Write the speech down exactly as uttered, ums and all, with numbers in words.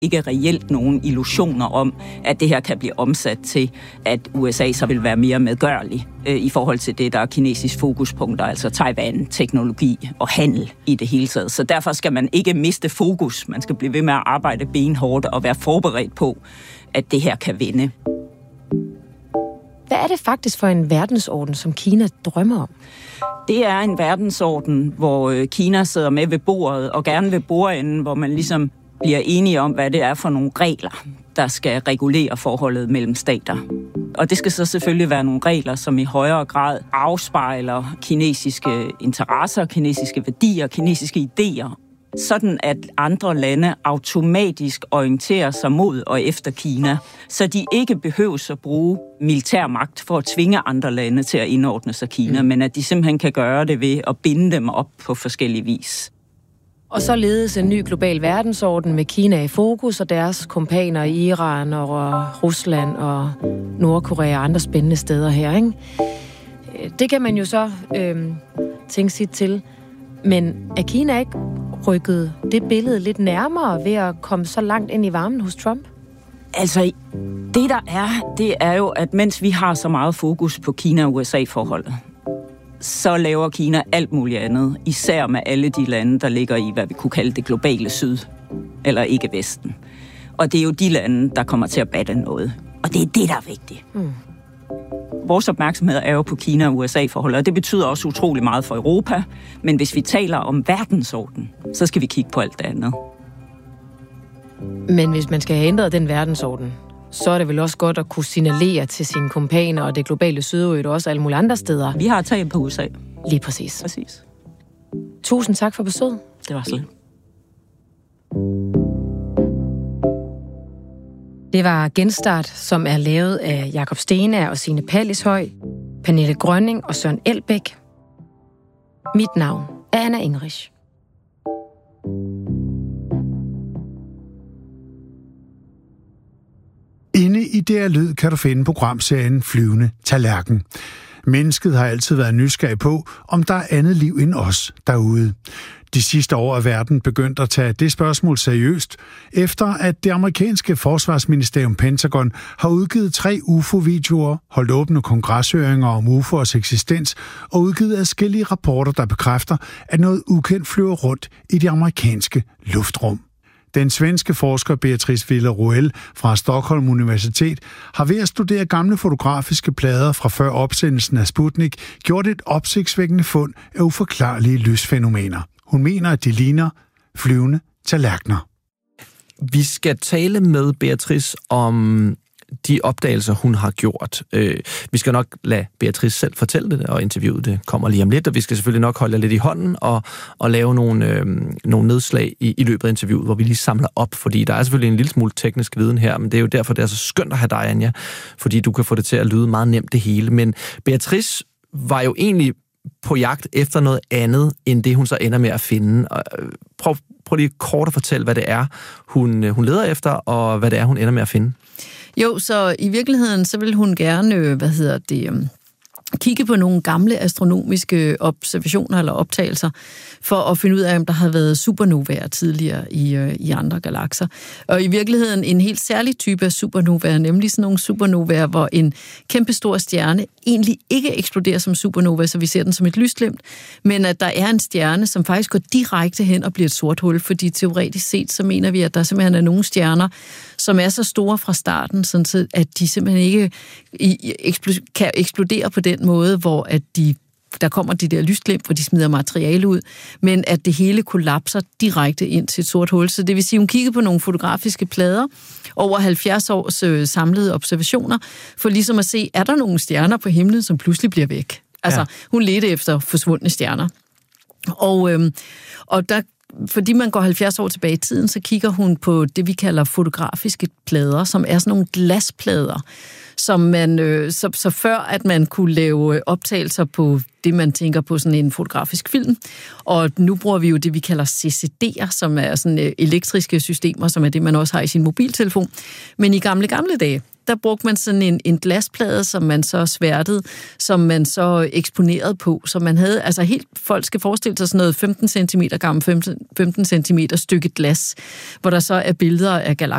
ikke reelt nogen illusioner om, at det her kan blive omsat til, at U S A så vil være mere medgørlig øh, i forhold til det, der er kinesisk fokuspunkter, altså Taiwan, teknologi og handel i det hele taget. Så derfor skal man ikke miste fokus. Man skal blive ved med at arbejde benhårdt og være forberedt på, at det her kan vinde. Hvad er det faktisk for en verdensorden, som Kina drømmer om? Det er en verdensorden, hvor Kina sidder med ved bordet, og gerne ved bordenden, hvor man ligesom bliver enige om, hvad det er for nogle regler, der skal regulere forholdet mellem stater. Og det skal så selvfølgelig være nogle regler, som i højere grad afspejler kinesiske interesser, kinesiske værdier, kinesiske idéer, sådan at andre lande automatisk orienterer sig mod og efter Kina, så de ikke behøver at bruge militærmagt for at tvinge andre lande til at indordne sig Kina, mm. men at de simpelthen kan gøre det ved at binde dem op på forskellige vis. Og så ledes en ny global verdensorden med Kina i fokus og deres kompaner i Iran og Rusland og Nordkorea og andre spændende steder her, ikke? Det kan man jo så øh, tænke sit til. Men er Kina ikke rykket det billede lidt nærmere ved at komme så langt ind i varmen hos Trump? Altså, det der er, det er jo, at mens vi har så meget fokus på Kina-U S A-forholdet, så laver Kina alt muligt andet, især med alle de lande, der ligger i, hvad vi kunne kalde det globale syd, eller ikke Vesten. Og det er jo de lande, der kommer til at batte noget. Og det er det, der er vigtigt. Mm. Vores opmærksomhed er jo på Kina-U S A-forholdet, og det betyder også utrolig meget for Europa. Men hvis vi taler om verdensorden, så skal vi kigge på alt det andet. Men hvis man skal have ændret den verdensorden, så er det vel også godt at kunne signalere til sine kompaner og det globale sydøje og også alle mulige andre steder. Vi har taget på U S A. Lige præcis. Præcis. Tusind tak for besøget. Det var slet. Det var Genstart, som er lavet af Jakob Stenager og Signe Pallishøj, Pernille Grønning og Søren Elbæk. Mit navn er Anna Ingrich. Inde i D R Lyd kan du finde programserien Flyvende Tallerken. Mennesket har altid været nysgerrig på, om der er andet liv end os derude. De sidste år er verden begyndt at tage det spørgsmål seriøst, efter at det amerikanske forsvarsministerium Pentagon har udgivet tre U F O-videoer, holdt åbne kongreshøringer om U F O'ers eksistens og udgivet adskillige rapporter, der bekræfter, at noget ukendt flyver rundt i det amerikanske luftrum. Den svenske forsker Beatrice Villarroel fra Stockholm Universitet har ved at studere gamle fotografiske plader fra før opsendelsen af Sputnik gjort et opsigtsvækkende fund af uforklarlige lysfænomener. Hun mener, at de ligner flyvende tallerkener. Vi skal tale med Beatrice om de opdagelser, hun har gjort. Øh, vi skal nok lade Beatrice selv fortælle det, og interviewet det kommer lige om lidt, og vi skal selvfølgelig nok holde lidt i hånden og, og lave nogle, øh, nogle nedslag i, i løbet af interviewet, hvor vi lige samler op, fordi der er selvfølgelig en lille smule teknisk viden her, men det er jo derfor, det er så skønt at have dig, Anja, fordi du kan få det til at lyde meget nemt det hele. Men Beatrice var jo egentlig på jagt efter noget andet, end det hun så ender med at finde. Prøv, prøv lige kort at fortælle, hvad det er, hun, hun leder efter, og hvad det er, hun ender med at finde. Jo, så i virkeligheden, så vil hun gerne, hvad hedder det, kigge på nogle gamle astronomiske observationer eller optagelser, for at finde ud af, om der har været supernovaer tidligere i, i andre galakser. Og i virkeligheden en helt særlig type af supernovaer, nemlig sådan nogle supernovaer, hvor en kæmpestor stjerne egentlig ikke eksploderer som supernova, så vi ser den som et lysglimt, men at der er en stjerne, som faktisk går direkte hen og bliver et sort hul, fordi teoretisk set, så mener vi, at der simpelthen er nogle stjerner, som er så store fra starten, sådan at de simpelthen ikke kan eksplodere på den måde, hvor at de, der kommer de der lysglimt, hvor de smider materiale ud, men at det hele kollapser direkte ind til et sort hul. Så det vil sige, hun kiggede på nogle fotografiske plader over halvfjerds års øh, samlede observationer, for ligesom at se, er der nogle stjerner på himlen, som pludselig bliver væk? Altså, ja. Hun ledte efter forsvundne stjerner. Og, øh, og der fordi man går halvfjerds år tilbage i tiden, så kigger hun på det, vi kalder fotografiske plader, som er sådan nogle glasplader, som man, øh, så, så før at man kunne lave optagelser på det, man tænker på sådan en fotografisk film. Og nu bruger vi jo det, vi kalder C C D'er, som er sådan elektriske systemer, som er det, man også har i sin mobiltelefon. Men i gamle, gamle dage, der brugte man sådan en, en glasplade, som man så sværtede, som man så eksponerede på. Så man havde, altså helt, folk skal forestille sig sådan noget femten centimeter gammel, femten centimeter stykke glas, hvor der så er billeder af galakser